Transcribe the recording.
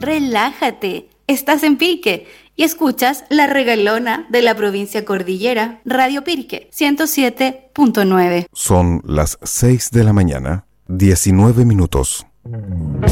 relájate. Estás en Pirque y escuchas La Regalona de la provincia Cordillera, Radio Pirque 107.9. Son las 6 de la mañana, 19 minutos.